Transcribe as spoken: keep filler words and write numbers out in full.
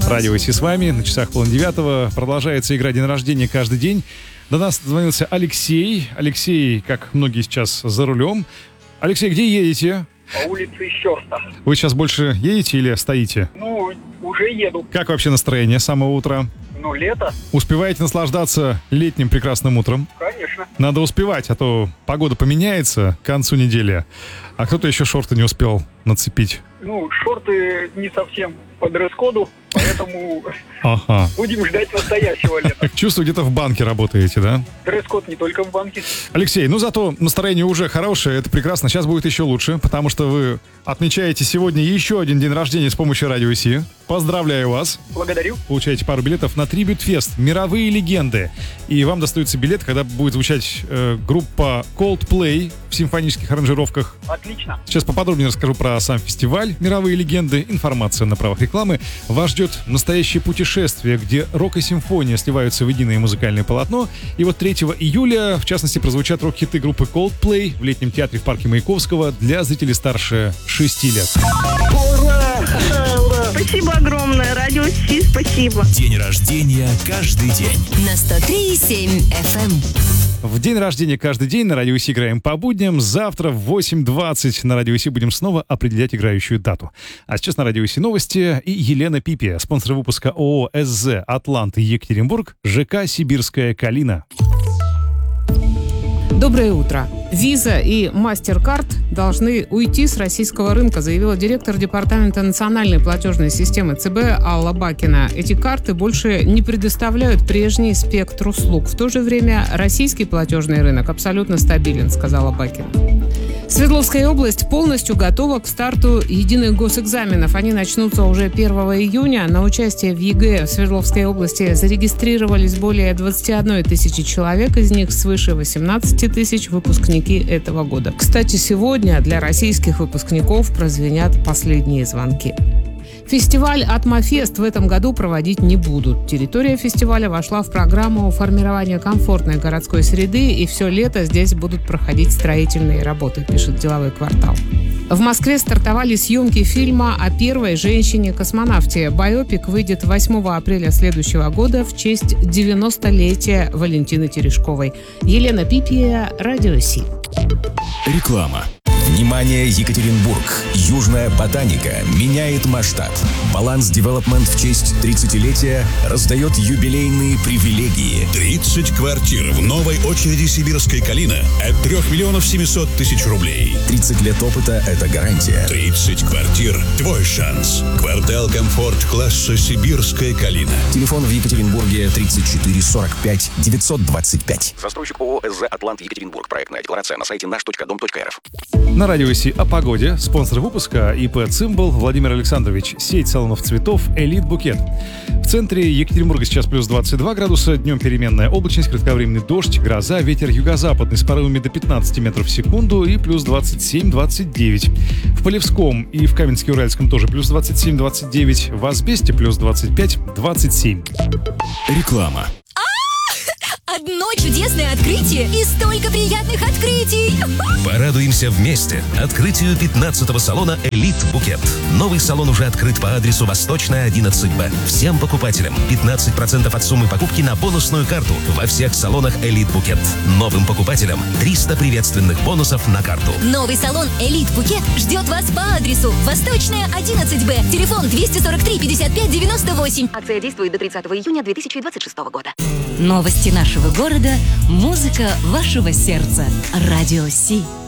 Радио Си с вами. На часах полдевятого. Продолжается игра «День рождения» каждый день. До нас дозвонился Алексей. Алексей, как многие сейчас, за рулем. Алексей, где едете? По улице Щерса. Вы сейчас больше едете или стоите? Ну, уже еду. Как вообще настроение с самого утра? Ну, лето. Успеваете наслаждаться летним прекрасным утром? Конечно. Надо успевать, а то погода поменяется к концу недели. А кто-то еще шорты не успел нацепить. Ну, шорты не совсем по дресс-коду, поэтому ага. будем ждать настоящего лета. Чувствую, где-то в банке работаете, да? Дресс-код не только в банке. Алексей, ну зато настроение уже хорошее, это прекрасно. Сейчас будет еще лучше, потому что вы отмечаете сегодня еще один день рождения с помощью Радио Си. Поздравляю вас. Благодарю. Получаете пару билетов на Tribute Fest «Мировые легенды». И вам достается билет, когда будет звучать э, группа Coldplay в симфонических аранжировках. Отлично. Сейчас поподробнее расскажу про сам фестиваль «Мировые легенды». Информация на правах рекламы. Вас ждет настоящее путешествие, где рок и симфония сливаются в единое музыкальное полотно. И вот третьего июля, в частности, прозвучат рок-хиты группы Coldplay в летнем театре в парке Маяковского для зрителей старше шести лет. Ура! Ура! Спасибо огромное. Радио Си, спасибо. День рождения каждый день. На сто три и семь эф эм. В день рождения каждый день на Радио Си играем по будням. Завтра в восемь двадцать на Радио Си будем снова определять играющую дату. А сейчас на Радио Си новости и Елена Пипия, спонсор выпуска ООО СЗ «Атлант» Екатеринбург, ЖК «Сибирская Калина». Доброе утро. Visa и MasterCard должны уйти с российского рынка, заявила директор Департамента национальной платежной системы ЦБ Алла Бакина. Эти карты больше не предоставляют прежний спектр услуг. В то же время российский платежный рынок абсолютно стабилен, сказала Бакина. Свердловская область полностью готова к старту единых госэкзаменов. Они начнутся уже первого июня. На участие в ЕГЭ в Свердловской области зарегистрировались более двадцать одна тысяча человек, из них свыше восемнадцать тысяч выпускники этого года. Кстати, сегодня для российских выпускников прозвенят последние звонки. Фестиваль «Атмофест» в этом году проводить не будут. Территория фестиваля вошла в программу формирования комфортной городской среды, и все лето здесь будут проходить строительные работы, пишет «Деловой квартал». В Москве стартовали съемки фильма о первой женщине-космонавте. Байопик выйдет восьмого апреля следующего года в честь девяностолетия Валентины Терешковой. Елена Пипия, Радио Си. Реклама. Внимание, Екатеринбург! Южная ботаника меняет масштаб. Баланс Девелопмент в честь тридцатилетия раздает юбилейные привилегии. тридцать квартир в новой очереди «Сибирская Калина» от трех миллионов семьсот тысяч рублей. тридцать лет опыта – это гарантия. тридцать квартир – твой шанс. Квартал комфорт класса «Сибирская Калина». Телефон в Екатеринбурге тридцать четыре сорок пять девятьсот двадцать пять. Застройщик ООО СЗ «Атлант» Екатеринбург. Проектная декларация на сайте наш точка дом точка эр эф. На Радио Си о погоде. Спонсор выпуска ИП «Цимбал» Владимир Александрович. Сеть салонов цветов «Элит Букет». В центре Екатеринбурга сейчас плюс двадцать два градуса. Днем переменная облачность, кратковременный дождь, гроза, ветер юго-западный с порывами до пятнадцати метров в секунду и плюс двадцать семь двадцать девять. В Полевском и в Каменске-Уральском тоже плюс двадцать семь двадцать девять. В Асбесте плюс двадцать пять двадцать семь. Реклама. Одно чудесное открытие и столько приятных открытий! Порадуемся вместе открытию пятнадцатого салона «Элит Букет». Новый салон уже открыт по адресу Восточная, одиннадцать Б. Всем покупателям пятнадцать процентов от суммы покупки на бонусную карту во всех салонах «Элит Букет». Новым покупателям триста приветственных бонусов на карту. Новый салон «Элит Букет» ждет вас по адресу Восточная, одиннадцать Б. Телефон двести сорок три пятьдесят пять девяносто восемь. Акция действует до тридцатого июня две тысячи двадцать шестого года. Новости нашего города, музыка вашего сердца. Радио Си.